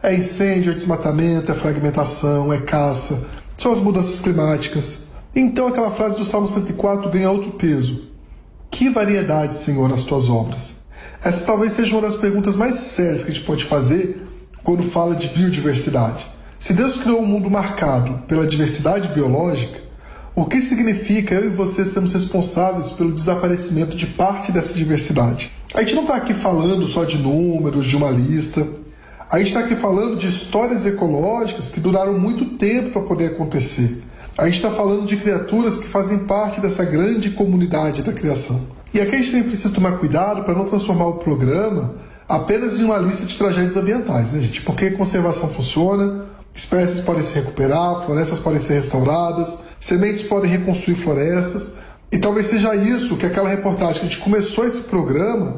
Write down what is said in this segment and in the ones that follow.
É incêndio, é desmatamento, é fragmentação, é caça, são as mudanças climáticas. Então aquela frase do Salmo 104 ganha outro peso. Que variedade, Senhor, nas tuas obras. Essa talvez seja uma das perguntas mais sérias que a gente pode fazer quando fala de biodiversidade. Se Deus criou um mundo marcado pela diversidade biológica, o que significa eu e você sermos responsáveis pelo desaparecimento de parte dessa diversidade? A gente não está aqui falando só de números, de uma lista. A gente está aqui falando de histórias ecológicas que duraram muito tempo para poder acontecer. A gente está falando de criaturas que fazem parte dessa grande comunidade da criação. E aqui a gente também precisa tomar cuidado para não transformar o programa apenas em uma lista de tragédias ambientais, né, gente? Porque a conservação funciona, espécies podem se recuperar, florestas podem ser restauradas, sementes podem reconstruir florestas. E talvez seja isso que aquela reportagem que a gente começou esse programa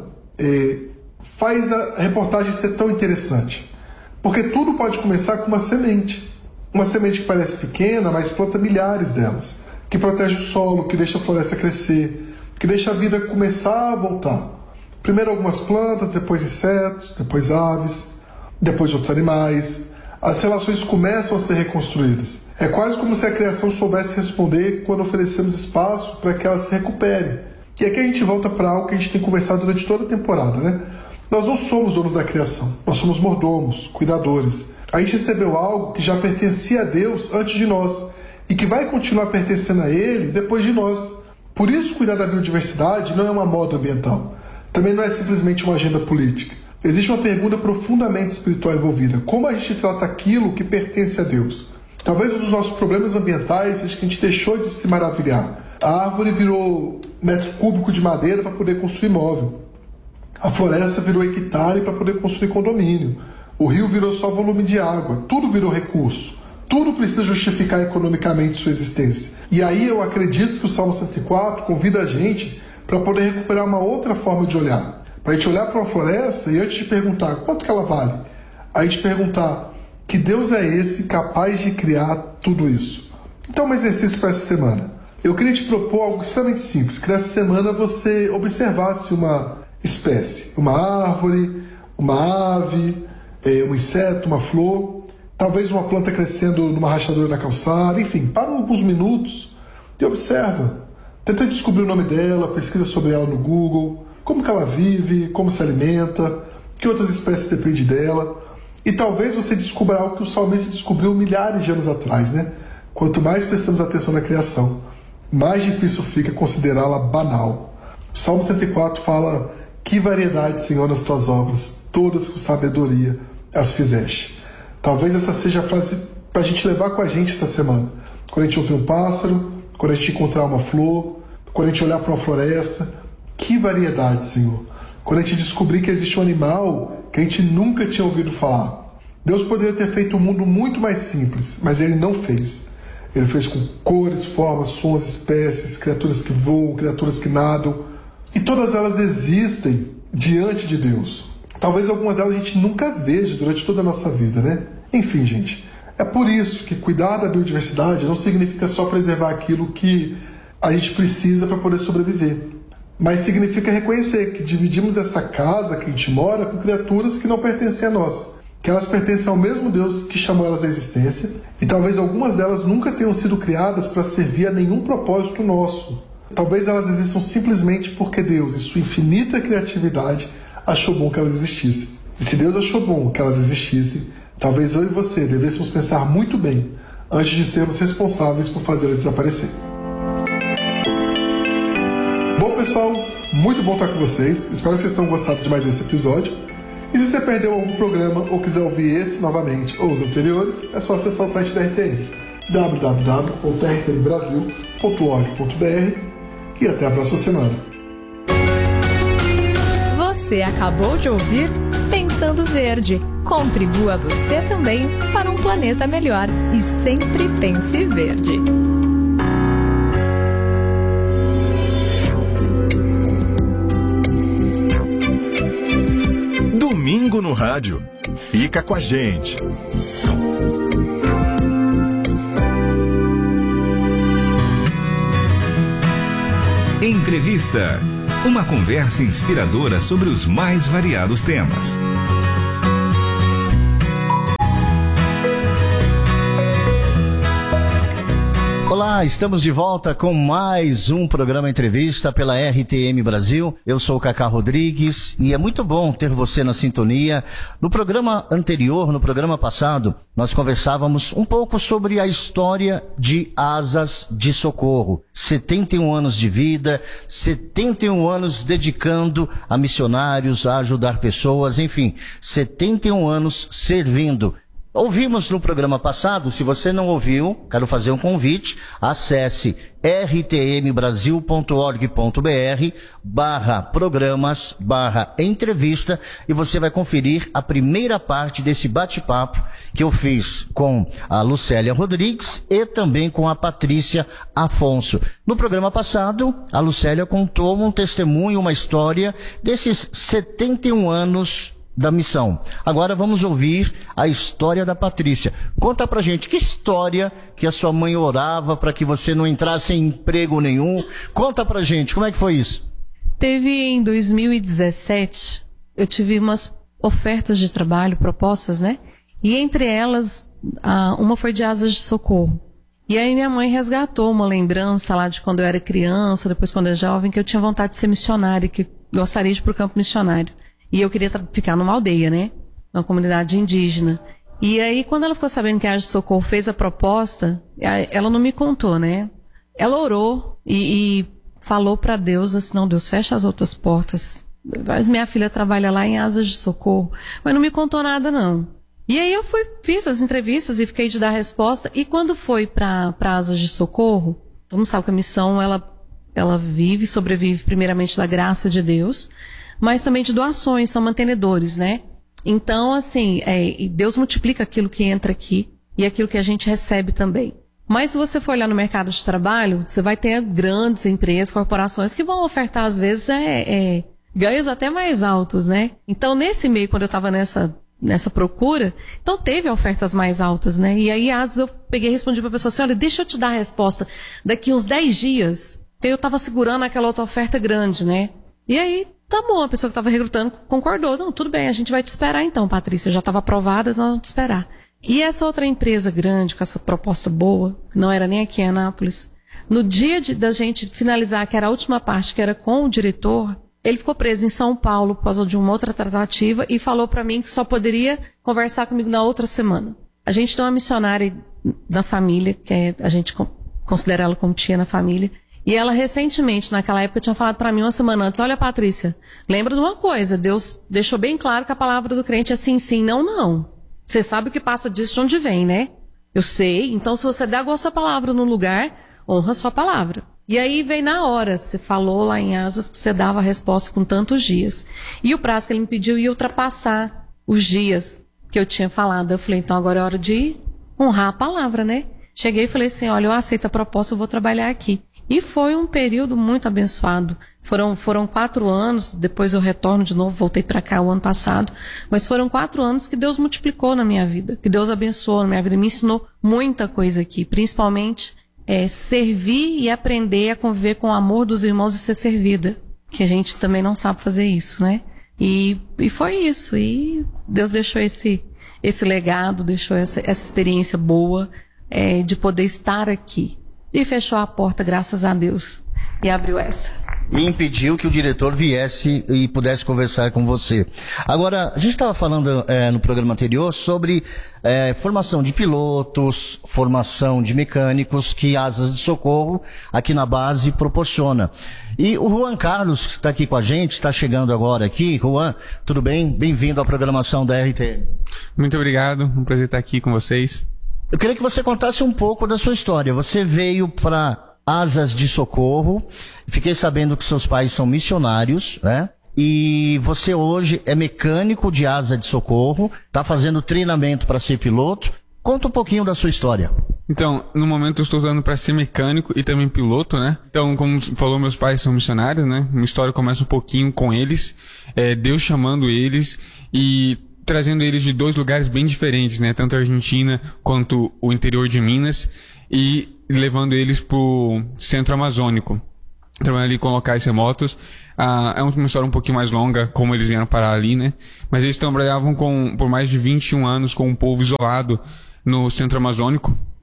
faz a reportagem ser tão interessante. Porque tudo pode começar com uma semente. Uma semente que parece pequena, mas planta milhares delas. Que protege o solo, que deixa a floresta crescer, que deixa a vida começar a voltar. Primeiro algumas plantas, depois insetos, depois aves, depois outros animais. As relações começam a ser reconstruídas. É quase como se a criação soubesse responder quando oferecemos espaço para que ela se recupere. E aqui a gente volta para algo que a gente tem conversado durante toda a temporada, né? Nós não somos donos da criação, nós somos mordomos, cuidadores. A gente recebeu algo que já pertencia a Deus antes de nós e que vai continuar pertencendo a Ele depois de nós. Por isso, cuidar da biodiversidade não é uma moda ambiental. Também não é simplesmente uma agenda política. Existe uma pergunta profundamente espiritual envolvida. Como a gente trata aquilo que pertence a Deus? Talvez um dos nossos problemas ambientais seja que a gente deixou de se maravilhar. A árvore virou metro cúbico de madeira para poder construir imóvel. A floresta virou hectare para poder construir condomínio. O rio virou só volume de água. Tudo virou recurso. Tudo precisa justificar economicamente sua existência. E aí eu acredito que o Salmo 104 convida a gente para poder recuperar uma outra forma de olhar. Para a gente olhar para uma floresta e antes de perguntar quanto que ela vale, a gente perguntar que Deus é esse capaz de criar tudo isso. Então um exercício para essa semana. Eu queria te propor algo extremamente simples, que nessa semana você observasse uma espécie, uma árvore, uma ave, um inseto, uma flor, talvez uma planta crescendo numa rachadura da calçada, enfim, para alguns minutos e observa. Tenta descobrir o nome dela, pesquisa sobre ela no Google, como que ela vive, como se alimenta, que outras espécies dependem dela. E talvez você descubra algo que o salmista descobriu milhares de anos atrás, né? Quanto mais prestamos atenção na criação, mais difícil fica considerá-la banal. O Salmo 104 fala: que variedade, Senhor, nas tuas obras, todas com sabedoria as fizeste. Talvez essa seja a frase para a gente levar com a gente essa semana. Quando a gente ouvir um pássaro, quando a gente encontrar uma flor, quando a gente olhar para uma floresta, que variedade, Senhor. Quando a gente descobrir que existe um animal que a gente nunca tinha ouvido falar. Deus poderia ter feito um mundo muito mais simples, mas Ele não fez. Ele fez com cores, formas, sons, espécies, criaturas que voam, criaturas que nadam. E todas elas existem diante de Deus. Talvez algumas delas a gente nunca veja durante toda a nossa vida, né? Enfim, gente, é por isso que cuidar da biodiversidade não significa só preservar aquilo que a gente precisa para poder sobreviver. Mas significa reconhecer que dividimos essa casa que a gente mora com criaturas que não pertencem a nós. Que elas pertencem ao mesmo Deus que chamou elas à existência. E talvez algumas delas nunca tenham sido criadas para servir a nenhum propósito nosso. Talvez elas existam simplesmente porque Deus, em sua infinita criatividade, achou bom que elas existissem. E se Deus achou bom que elas existissem, talvez eu e você devêssemos pensar muito bem antes de sermos responsáveis por fazê-las desaparecer. Bom, pessoal, muito bom estar com vocês. Espero que vocês tenham gostado de mais esse episódio. E se você perdeu algum programa ou quiser ouvir esse novamente ou os anteriores, é só acessar o site da RTM, www.rtmbrasil.org.br, e até a próxima semana. Você acabou de ouvir Pensando Verde. Contribua você também para um planeta melhor e sempre pense verde. Domingo no rádio. Fica com a gente. Entrevista. Uma conversa inspiradora sobre os mais variados temas. Olá, estamos de volta com mais um programa entrevista pela RTM Brasil. Eu sou o Cacá Rodrigues e é muito bom ter você na sintonia. No programa anterior, no programa passado, nós conversávamos um pouco sobre a história de Asas de Socorro. 71 anos de vida, 71 anos dedicando a missionários, a ajudar pessoas, enfim, 71 anos servindo. Ouvimos no programa passado, se você não ouviu, quero fazer um convite, acesse rtmbrasil.org.br/programas/entrevista e você vai conferir a primeira parte desse bate-papo que eu fiz com a Lucélia Rodrigues e também com a Patrícia Afonso. No programa passado, a Lucélia contou um testemunho, uma história desses 71 anos da missão. Agora vamos ouvir a história da Patrícia. Conta pra gente, que história que a sua mãe orava para que você não entrasse em emprego nenhum? Conta pra gente, como é que foi isso? Teve em 2017, eu tive umas ofertas de trabalho, propostas, né? E entre elas, uma foi de Asas de Socorro. E aí minha mãe resgatou uma lembrança lá de quando eu era criança, depois quando eu era jovem, que eu tinha vontade de ser missionária, que gostaria de ir pro campo missionário. E eu queria ficar numa aldeia, né? Uma comunidade indígena. E aí, quando ela ficou sabendo que a Asas de Socorro fez a proposta, ela não me contou, né? Ela orou e falou pra Deus assim, não, Deus, fecha as outras portas. Mas minha filha trabalha lá em Asas de Socorro. Mas não me contou nada, não. E aí eu fiz as entrevistas e fiquei de dar resposta. E quando foi pra Asas de Socorro, todo mundo sabe que a missão, ela sobrevive primeiramente da graça de Deus, mas também de doações, são mantenedores, né? Então, assim, Deus multiplica aquilo que entra aqui e aquilo que a gente recebe também. Mas se você for olhar no mercado de trabalho, você vai ter grandes empresas, corporações que vão ofertar, às vezes, ganhos até mais altos, né? Então, nesse meio, quando eu estava nessa procura, então teve ofertas mais altas, né? E aí, às vezes, eu peguei e respondi para a pessoa assim, olha, deixa eu te dar a resposta daqui uns 10 dias, porque eu estava segurando aquela outra oferta grande, né? E aí, tá bom, a pessoa que estava recrutando concordou. Não, tudo bem, a gente vai te esperar então, Patrícia. Já estava aprovada, nós vamos te esperar. E essa outra empresa grande, com essa proposta boa, que não era nem aqui em Anápolis, no dia da gente finalizar, que era a última parte, que era com o diretor, ele ficou preso em São Paulo por causa de uma outra tratativa e falou para mim que só poderia conversar comigo na outra semana. A gente tem uma missionária da família, que a gente considera ela como tia na família, e ela recentemente, naquela época, tinha falado para mim uma semana antes, olha, Patrícia, lembra de uma coisa, Deus deixou bem claro que a palavra do crente é sim, sim, não, não. Você sabe o que passa disso de onde vem, né? Eu sei, então se você der a sua palavra no lugar, honra a sua palavra. E aí veio na hora, você falou lá em Asas que você dava a resposta com tantos dias. E o prazo que ele me pediu ia ultrapassar os dias que eu tinha falado. Eu falei, então agora é hora de honrar a palavra, né? Cheguei e falei assim, olha, eu aceito a proposta, eu vou trabalhar aqui. E foi um período muito abençoado. Foram 4 anos, depois eu retorno de novo, voltei para cá o ano passado, mas foram 4 anos que Deus multiplicou na minha vida, que Deus abençoou na minha vida, me ensinou muita coisa aqui, principalmente servir e aprender a conviver com o amor dos irmãos e ser servida, que a gente também não sabe fazer isso, né? E foi isso, e Deus deixou esse legado, deixou essa experiência boa de poder estar aqui. E fechou a porta, graças a Deus, e abriu essa. E impediu que o diretor viesse e pudesse conversar com você. Agora, a gente estava falando no programa anterior sobre formação de pilotos, formação de mecânicos que Asas de Socorro aqui na base proporciona. E o Juan Carlos, que está aqui com a gente, está chegando agora aqui. Juan, tudo bem? Bem-vindo à programação da RTM. Muito obrigado, um prazer estar aqui com vocês. Eu queria que você contasse um pouco da sua história. Você veio para Asas de Socorro, fiquei sabendo que seus pais são missionários, né? E você hoje é mecânico de Asa de Socorro, está fazendo treinamento para ser piloto. Conta um pouquinho da sua história. Então, no momento eu estou estudando para ser mecânico e também piloto, né? Então, como falou, meus pais são missionários, né? Minha história começa um pouquinho com eles, Deus chamando eles e trazendo eles de 2 lugares bem diferentes, né? Tanto a Argentina quanto o interior de Minas, e levando eles pro centro amazônico, trabalhando ali com locais remotos. É uma história um pouquinho mais longa, como eles vieram parar ali, né? Mas eles trabalhavam por mais de 21 anos com um povo isolado no centro amazônico,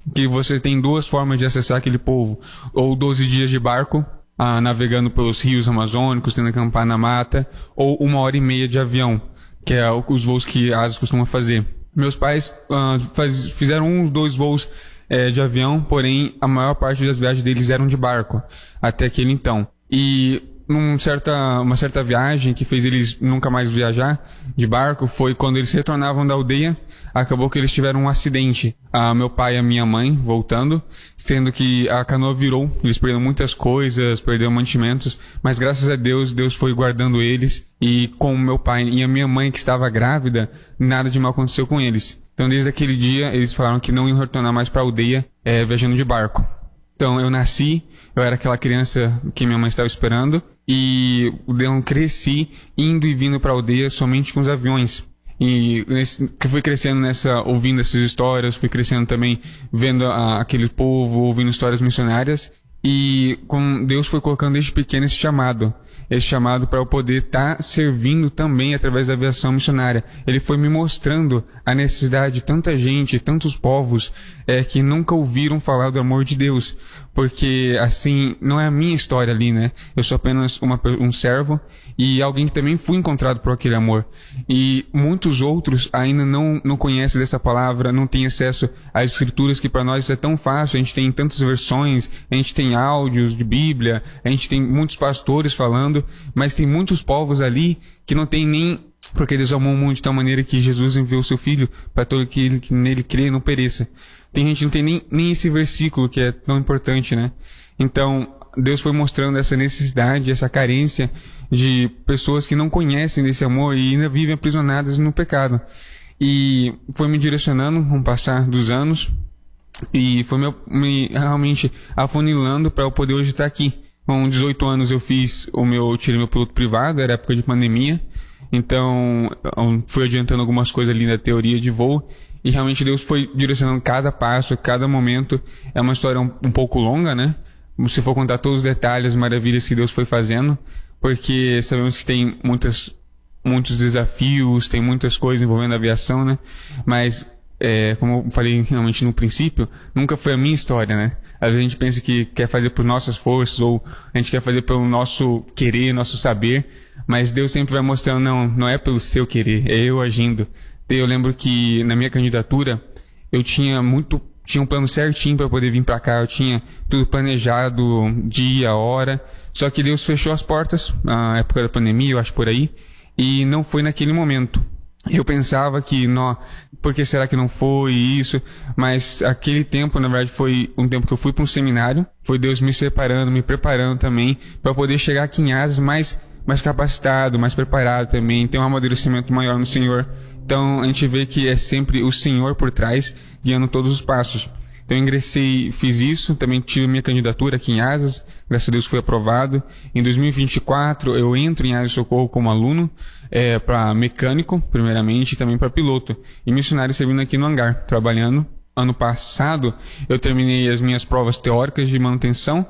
que você tem 2 formas de acessar aquele povo, ou 12 dias de barco, navegando pelos rios amazônicos, tendo que acampar na mata, ou 1h30 de avião, que é os voos que a ASAS costuma fazer. Meus pais fizeram 2 voos de avião, porém a maior parte das viagens deles eram de barco, até aquele então. E uma certa viagem que fez eles nunca mais viajar de barco foi quando eles retornavam da aldeia. Acabou que eles tiveram um acidente, meu pai e a minha mãe voltando, sendo que a canoa virou. Eles perderam muitas coisas, perderam mantimentos, mas graças a Deus, Deus foi guardando eles, e com meu pai e a minha mãe, que estava grávida, nada de mal aconteceu com eles. Então desde aquele dia eles falaram que não iam retornar mais para a aldeia viajando de barco. Então eu nasci, eu era aquela criança que minha mãe estava esperando, e eu cresci indo e vindo para a aldeia somente com os aviões. E fui crescendo ouvindo essas histórias, fui crescendo também vendo aquele povo, ouvindo histórias missionárias, e Deus foi colocando desde pequeno esse chamado para eu poder estar servindo também através da aviação missionária. Ele foi me mostrando a necessidade de tanta gente, tantos povos que nunca ouviram falar do amor de Deus, porque assim, não é a minha história ali, né? Eu sou apenas um servo e alguém que também fui encontrado por aquele amor. E muitos outros ainda não conhecem dessa palavra, não têm acesso às escrituras, que para nós é tão fácil. A gente tem tantas versões, a gente tem áudios de Bíblia, a gente tem muitos pastores falando, mas tem muitos povos ali que não tem nem... Porque Deus amou o mundo de tal maneira que Jesus enviou o seu Filho para todo aquele que nele crê não pereça. Tem gente que não tem nem esse versículo, que é tão importante, né? Então, Deus foi mostrando essa necessidade, essa carência de pessoas que não conhecem desse amor e ainda vivem aprisionadas no pecado. E foi me direcionando com o passar dos anos, e foi me realmente afunilando para eu poder hoje estar aqui. Com 18 anos eu tirei meu piloto privado, era época de pandemia. Então, fui adiantando algumas coisas ali na teoria de voo, e realmente Deus foi direcionando cada passo, cada momento. É uma história um pouco longa, né? Se for contar todos os detalhes, as maravilhas que Deus foi fazendo, porque sabemos que tem muitos desafios, tem muitas coisas envolvendo a aviação, né? Mas, como eu falei realmente no princípio, nunca foi a minha história, né? Às vezes a gente pensa que quer fazer por nossas forças, ou a gente quer fazer pelo nosso querer, nosso saber, mas Deus sempre vai mostrando, não é pelo seu querer, é eu agindo. Eu lembro que na minha candidatura eu tinha um plano certinho para poder vir para cá, eu tinha tudo planejado, dia, hora, só que Deus fechou as portas na época da pandemia, eu acho por aí, e não foi naquele momento. Eu pensava que, por que será que não foi isso? Mas aquele tempo, na verdade, foi um tempo que eu fui para um seminário, foi Deus me separando, me preparando também, para poder chegar aqui em Asas mais capacitado, mais preparado também, ter um amadurecimento maior no Senhor. Então a gente vê que é sempre o Senhor por trás, guiando todos os passos. Então eu ingressei, fiz isso, também tive minha candidatura aqui em Asas, graças a Deus fui aprovado. Em 2024 eu entro em Asas Socorro como aluno, para mecânico, primeiramente, e também para piloto. E missionário servindo aqui no hangar, trabalhando. Ano passado eu terminei as minhas provas teóricas de manutenção,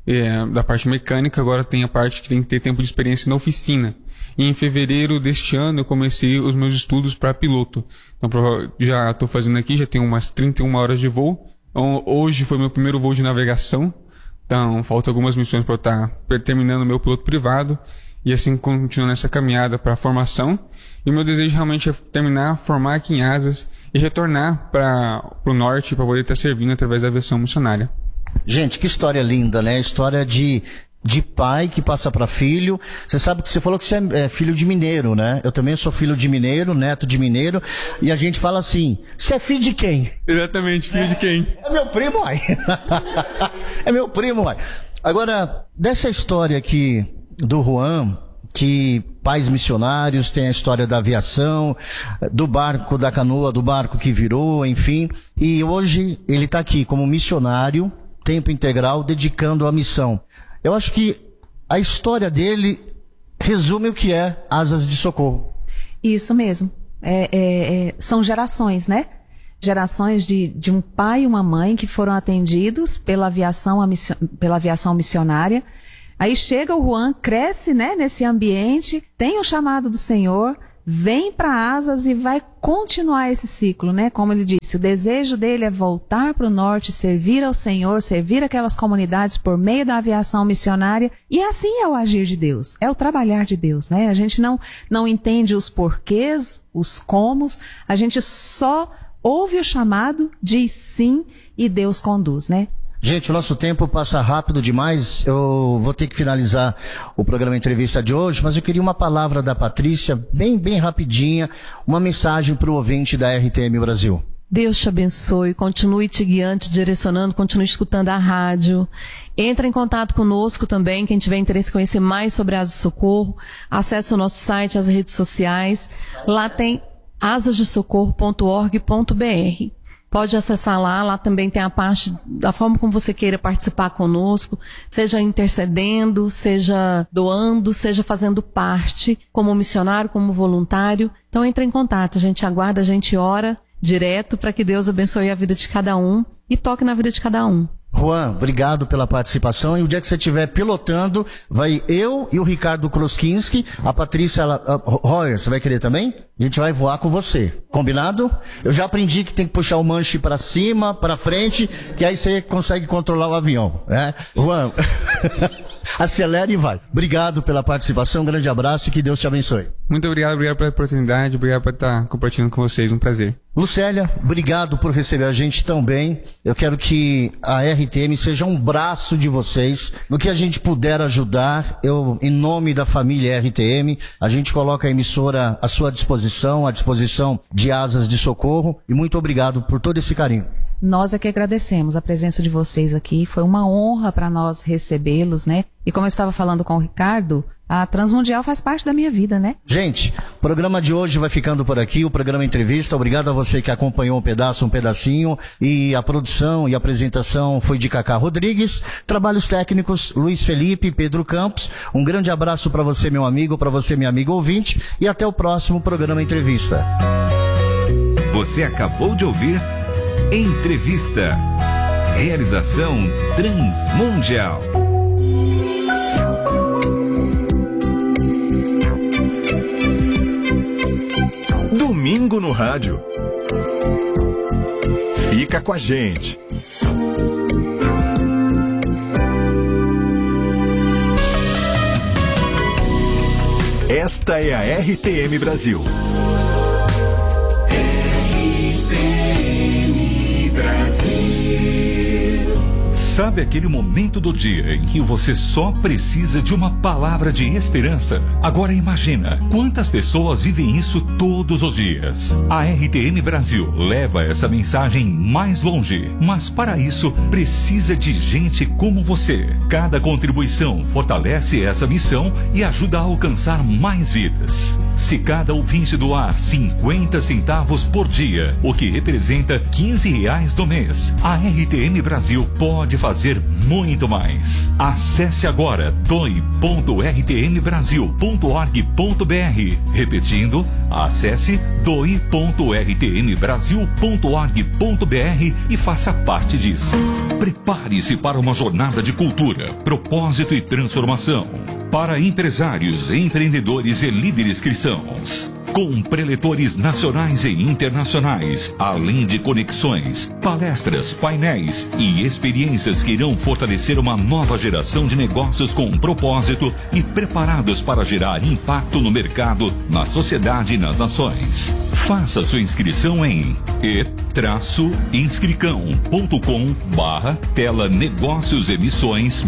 da parte mecânica. Agora tem a parte que tem que ter tempo de experiência na oficina. E em fevereiro deste ano eu comecei os meus estudos para piloto. Então já estou fazendo aqui, já tenho umas 31 horas de voo. Então, hoje foi meu primeiro voo de navegação. Então faltam algumas missões para eu estar terminando o meu piloto privado. E assim continuando essa caminhada para a formação. E o meu desejo realmente é formar aqui em Asas e retornar para o norte para poder estar servindo através da aviação missionária. Gente, que história linda, né? História de pai que passa para filho. Você sabe que você falou que você é filho de mineiro, né? Eu também sou filho de mineiro, neto de mineiro. E a gente fala assim, você é filho de quem? Exatamente, filho de quem? É meu primo, uai. É meu primo, uai. Agora, dessa história aqui do Juan, que pais missionários, tem a história da aviação, do barco, da canoa, do barco que virou, enfim. E hoje ele está aqui como missionário, tempo integral, dedicando a missão. Eu acho que a história dele resume o que é Asas de Socorro. Isso mesmo. São gerações, né? Gerações de um pai e uma mãe que foram atendidos pela aviação missionária. Aí chega o Juan, cresce, né, nesse ambiente, tem o chamado do Senhor, vem para Asas e vai continuar esse ciclo, né? Como ele disse, o desejo dele é voltar para o norte, servir ao Senhor, servir aquelas comunidades por meio da aviação missionária. E assim é o agir de Deus, é o trabalhar de Deus, né? A gente não entende os porquês, os comos, a gente só ouve o chamado, diz sim e Deus conduz, né? Gente, o nosso tempo passa rápido demais. Eu vou ter que finalizar o programa Entrevista de hoje, mas eu queria uma palavra da Patrícia, bem rapidinha, uma mensagem para o ouvinte da RTM Brasil. Deus te abençoe, continue te guiando, te direcionando, continue escutando a rádio. Entra em contato conosco também, quem tiver interesse em conhecer mais sobre Asas de Socorro, acesse o nosso site, as redes sociais. Lá tem asasdesocorro.org.br. Pode acessar lá também tem a parte da forma como você queira participar conosco, seja intercedendo, seja doando, seja fazendo parte, como missionário, como voluntário. Então entre em contato, a gente aguarda, a gente ora direto para que Deus abençoe a vida de cada um e toque na vida de cada um. Juan, obrigado pela participação, e o dia que você estiver pilotando, vai eu e o Ricardo Kroskinski, a Patrícia Royer, você vai querer também? A gente vai voar com você, combinado? Eu já aprendi que tem que puxar o manche para cima, para frente, que aí você consegue controlar o avião, né? Juan, acelera e vai. Obrigado pela participação, um grande abraço e que Deus te abençoe. Muito obrigado pela oportunidade, obrigado por estar compartilhando com vocês, um prazer. Lucélia, obrigado por receber a gente tão bem. Eu quero que a RTM seja um braço de vocês. No que a gente puder ajudar, em nome da família RTM, a gente coloca a emissora à sua disposição, à disposição de Asas de Socorro. E muito obrigado por todo esse carinho. Nós é que agradecemos a presença de vocês aqui. Foi uma honra para nós recebê-los, né? E como eu estava falando com o Ricardo, a Transmundial faz parte da minha vida, né? Gente, o programa de hoje vai ficando por aqui, o programa Entrevista. Obrigado a você que acompanhou um pedacinho. E a produção e a apresentação foi de Cacá Rodrigues. Trabalhos técnicos, Luiz Felipe e Pedro Campos. Um grande abraço para você, meu amigo, para você, minha amiga ouvinte. E até o próximo programa Entrevista. Você acabou de ouvir Entrevista. Realização Transmundial. Domingo no rádio. Fica com a gente. Esta é a RTM Brasil. Sabe aquele momento do dia em que você só precisa de uma palavra de esperança? Agora imagina quantas pessoas vivem isso todos os dias. A RTM Brasil leva essa mensagem mais longe, mas para isso precisa de gente como você. Cada contribuição fortalece essa missão e ajuda a alcançar mais vidas. Se cada ouvinte doar 50 centavos por dia, o que representa R$15 no mês, a RTM Brasil pode fazer muito mais. Acesse agora doe.rtmbrasil.org.br. Repetindo, acesse doe.rtmbrasil.org.br e faça parte disso. Prepare-se para uma jornada de cultura, propósito e transformação. Para empresários, empreendedores e líderes cristãos. Com preletores nacionais e internacionais, além de conexões, palestras, painéis e experiências que irão fortalecer uma nova geração de negócios com propósito e preparados para gerar impacto no mercado, na sociedade e nas nações. Faça sua inscrição em e-inscricão.com/tela negócios emissões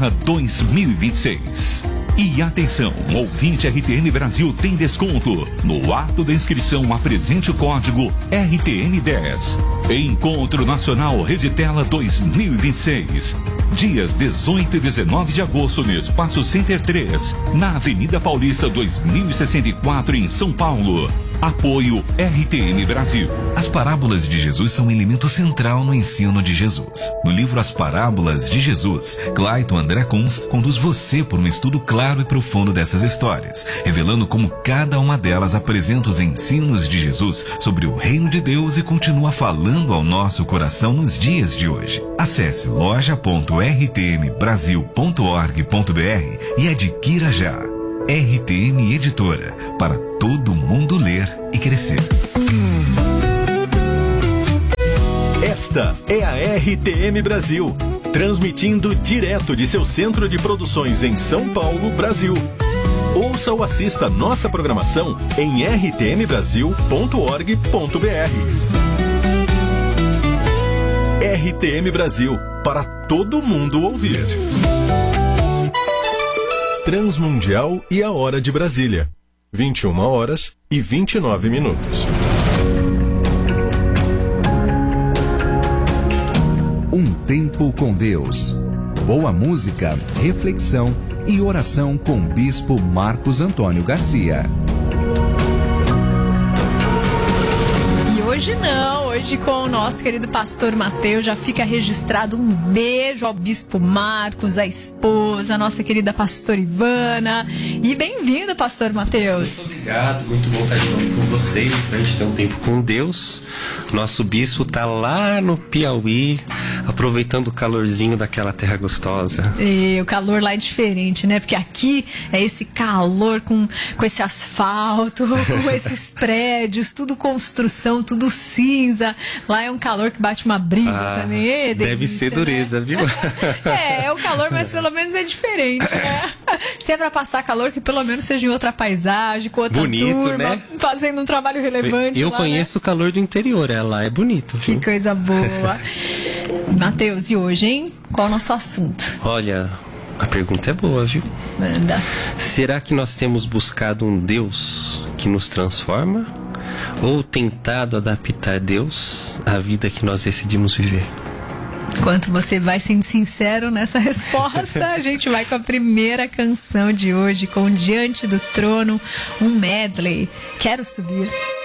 /2026. E atenção, ouvinte RTM Brasil tem desconto. No ato da inscrição, apresente o código RTM10. Encontro Nacional Reditela 2026. Dias 18 e 19 de agosto no Espaço Center 3, na Avenida Paulista 2064, em São Paulo. Apoio RTM Brasil. As parábolas de Jesus são um elemento central no ensino de Jesus. No livro As Parábolas de Jesus, Clayton André Kunz conduz você por um estudo claro e profundo dessas histórias, revelando como cada uma delas apresenta os ensinos de Jesus sobre o reino de Deus e continua falando ao nosso coração nos dias de hoje. Acesse loja.rtmbrasil.org.br e adquira já. RTM Editora, para todo mundo ler e crescer. Esta é a RTM Brasil, transmitindo direto de seu centro de produções em São Paulo, Brasil. Ouça ou assista nossa programação em rtmbrasil.org.br. RTM Brasil, para todo mundo ouvir. Transmundial e a Hora de Brasília. 21h29. Um tempo com Deus. Boa música, reflexão e oração com o Bispo Marcos Antônio Garcia. Hoje não, hoje com o nosso querido pastor Mateus, já fica registrado um beijo ao Bispo Marcos, à esposa, a nossa querida pastora Ivana. E bem-vindo, pastor Mateus. Muito obrigado, muito bom estar de novo com vocês, pra gente ter um tempo com Deus. Nosso bispo tá lá no Piauí, aproveitando o calorzinho daquela terra gostosa. E o calor lá é diferente, né? Porque aqui é esse calor com esse asfalto, com esses prédios, tudo construção, tudo cinza. Lá é um calor que bate uma brisa também. Delícia, deve ser dureza, né? viu? É o calor, mas pelo menos é diferente, né? Se é pra passar calor, que pelo menos seja em outra paisagem, com outra turma, né? Fazendo um trabalho relevante. Eu lá, conheço, né? O calor do interior, lá é bonito. Que coisa boa. Mateus, e hoje, hein? Qual é o nosso assunto? Olha, a pergunta é boa, viu? Manda. Será que nós temos buscado um Deus que nos transforma? Ou tentado adaptar Deus à vida que nós decidimos viver? Enquanto você vai sendo sincero nessa resposta, a gente vai com a primeira canção de hoje, com Diante do Trono, um medley. Quero subir.